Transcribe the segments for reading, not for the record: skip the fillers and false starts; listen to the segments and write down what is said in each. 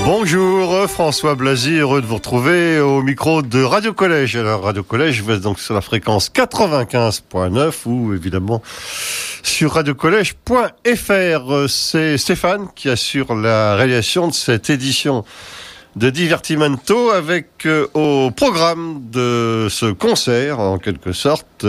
Bonjour, François Blazy, heureux de vous retrouver au micro de Radio Collège. Alors, Radio Collège, vous êtes donc sur la fréquence 95.9 ou évidemment sur radiocollège.fr. C'est Stéphane qui assure la réalisation de cette édition de Divertimento avec au programme de ce concert, en quelque sorte,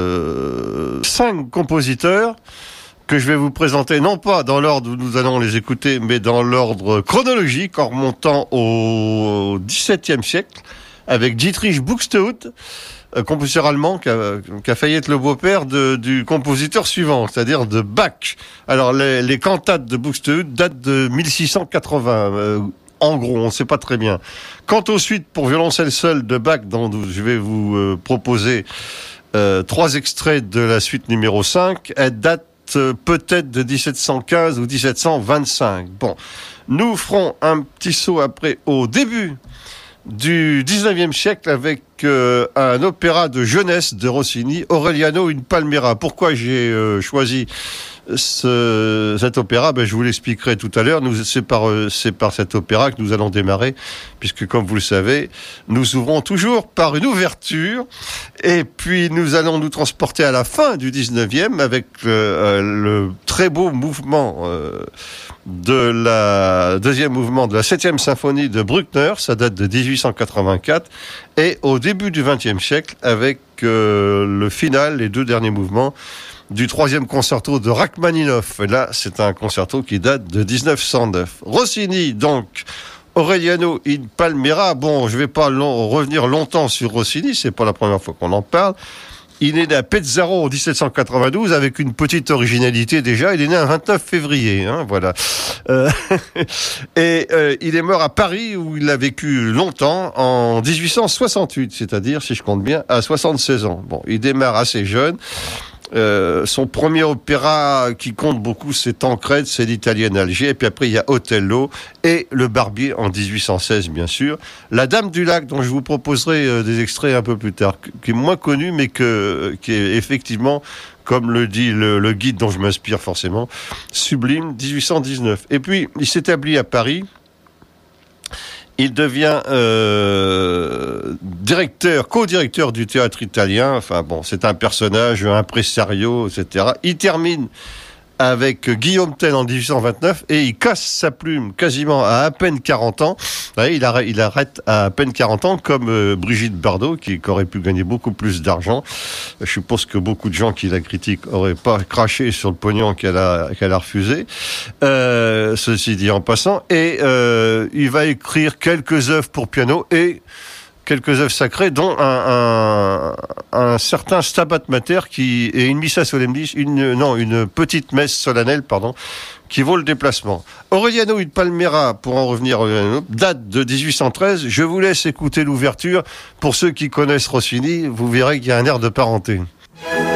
5 compositeurs que je vais vous présenter, non pas dans l'ordre où nous allons les écouter, mais dans l'ordre chronologique, en remontant au XVIIe siècle, avec Dietrich Buxtehude, compositeur allemand qui a failli être le beau-père du compositeur suivant, c'est-à-dire de Bach. Alors, les cantates de Buxtehude datent de 1680, en gros, on ne sait pas très bien. Quant aux suites pour violoncelle seul de Bach, dont je vais vous proposer 3 extraits de la suite numéro 5, elles datent peut-être de 1715 ou 1725. Bon, nous ferons un petit saut après au début du 19e siècle avec un opéra de jeunesse de Rossini, Aureliano in Palmera. Pourquoi j'ai choisi cet opéra, je vous l'expliquerai tout à l'heure. C'est par cet opéra que nous allons démarrer, puisque comme vous le savez, nous ouvrons toujours par une ouverture, et puis nous allons nous transporter à la fin du 19e avec le très beau mouvement deuxième mouvement de la 7e symphonie de Bruckner, ça date de 1884, et au début du 20e siècle avec le final, les 2 derniers mouvements du 3e concerto de Rachmaninoff. Et là, c'est un concerto qui date de 1909. Rossini, donc, Aureliano in Palmera. Bon, je vais pas revenir longtemps sur Rossini, c'est pas la première fois qu'on en parle. Il est né à Pesaro en 1792 avec une petite originalité déjà. Il est né un 29 février, voilà. Et il est mort à Paris où il a vécu longtemps en 1868, c'est-à-dire, si je compte bien, à 76 ans. Bon, il démarre assez jeune. Son premier opéra qui compte beaucoup, c'est Tancrède, c'est l'Italienne Alger, et puis après il y a Othello et Le Barbier en 1816 bien sûr. La Dame du Lac, dont je vous proposerai des extraits un peu plus tard, qui est moins connu mais qui est effectivement, comme le dit le guide dont je m'inspire forcément, sublime, 1819. Et puis il s'établit à Paris. Il devient co-directeur du théâtre italien. Enfin bon, c'est un personnage, un impresario, etc. Il termine avec Guillaume Tell en 1829 et il casse sa plume quasiment à peine 40 ans. Il arrête à peine 40 ans comme Brigitte Bardot qui aurait pu gagner beaucoup plus d'argent. Je suppose que beaucoup de gens qui la critiquent n'auraient pas craché sur le pognon qu'elle a refusé. Ceci dit en passant. Et il va écrire quelques œuvres pour piano et quelques œuvres sacrées, dont un certain Stabat Mater et une Missa Solemnis, une petite messe solennelle, qui vaut le déplacement. Aureliano in Palmera, pour en revenir, date de 1813. Je vous laisse écouter l'ouverture. Pour ceux qui connaissent Rossini, vous verrez qu'il y a un air de parenté.